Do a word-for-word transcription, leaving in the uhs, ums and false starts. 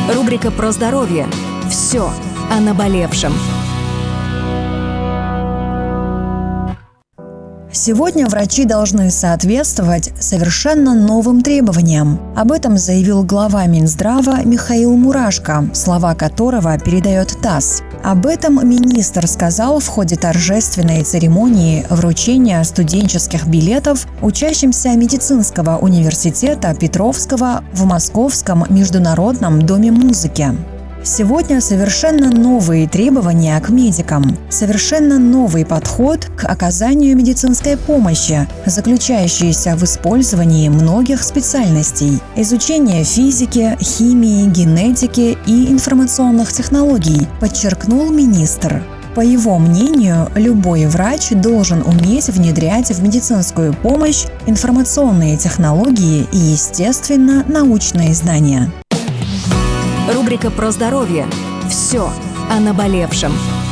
Рубрика про здоровье. Все о наболевшем. Сегодня врачи должны соответствовать совершенно новым требованиям. Об этом заявил глава Минздрава Михаил Мурашко, слова которого передает ТАСС. Об этом министр сказал в ходе торжественной церемонии вручения студенческих билетов учащимся медицинского университета Петровского в Московском международном доме музыки. Сегодня совершенно новые требования к медикам, совершенно новый подход к оказанию медицинской помощи, заключающийся в использовании многих специальностей – изучения физики, химии, генетики и информационных технологий, подчеркнул министр. По его мнению, любой врач должен уметь внедрять в медицинскую помощь информационные технологии и, естественно, научные знания. Рубрика про здоровье. Все о наболевшем.